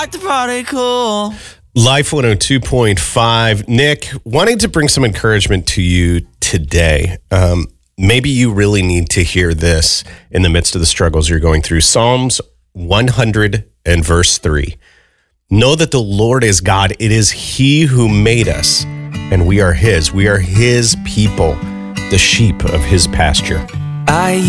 like to party cool. Life 102.5. Nick, wanting to bring some encouragement to you today. Maybe you really need to hear this in the midst of the struggles you're going through. Psalms 100 and verse 3. Know that the Lord is God. It is He who made us, and we are His. We are His people, the sheep of His pasture. I